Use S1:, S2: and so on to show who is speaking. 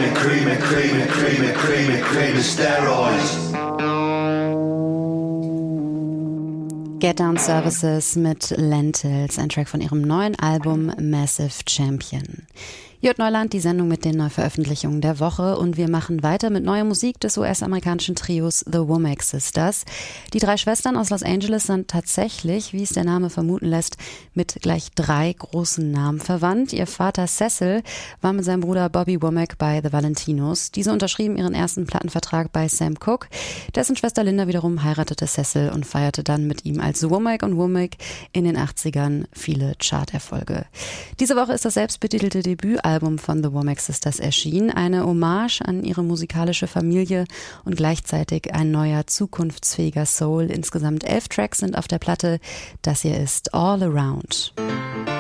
S1: creamy steroids.
S2: Get Down Services mit Lentils, ein Track von ihrem neuen Album Massive Champion. J. Neuland, die Sendung mit den Neuveröffentlichungen der Woche, und wir machen weiter mit neuer Musik des US-amerikanischen Trios The Womack Sisters. Die 3 Schwestern aus Los Angeles sind tatsächlich, wie es der Name vermuten lässt, mit gleich 3 großen Namen verwandt. Ihr Vater Cecil war mit seinem Bruder Bobby Womack bei The Valentinos. Diese unterschrieben ihren ersten Plattenvertrag bei Sam Cooke. Dessen Schwester Linda wiederum heiratete Cecil und feierte dann mit ihm als Womack und Womack in den 80ern viele Charterfolge. Diese Woche ist das selbstbetitelte Debütalbum von The Womack Sisters erschienen, eine Hommage an ihre musikalische Familie und gleichzeitig ein neuer, zukunftsfähiger Soul. Insgesamt 11 Tracks sind auf der Platte. Das hier ist All Around.